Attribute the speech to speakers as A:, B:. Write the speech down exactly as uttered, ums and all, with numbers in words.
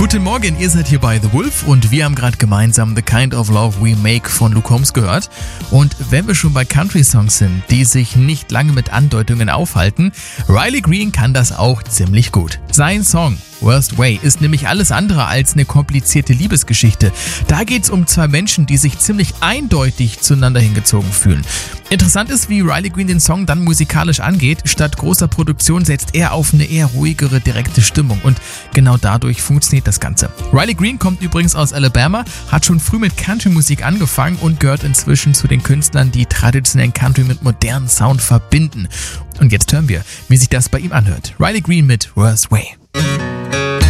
A: Guten Morgen, ihr seid hier bei The Wolf und wir haben gerade gemeinsam The Kind of Love We Make von Luke Combs gehört. Und wenn wir schon bei Country-Songs sind, die sich nicht lange mit Andeutungen aufhalten, Riley Green kann das auch ziemlich gut. Sein Song Worst Way ist nämlich alles andere als eine komplizierte Liebesgeschichte. Da geht's um zwei Menschen, die sich ziemlich eindeutig zueinander hingezogen fühlen. Interessant ist, wie Riley Green den Song dann musikalisch angeht. Statt großer Produktion setzt er auf eine eher ruhigere, direkte Stimmung und genau dadurch funktioniert das Ganze. Riley Green kommt übrigens aus Alabama, hat schon früh mit Country-Musik angefangen und gehört inzwischen zu den Künstlern, die traditionellen Country mit modernen Sound verbinden. Und jetzt hören wir, wie sich das bei ihm anhört. Riley Green mit Worst Way.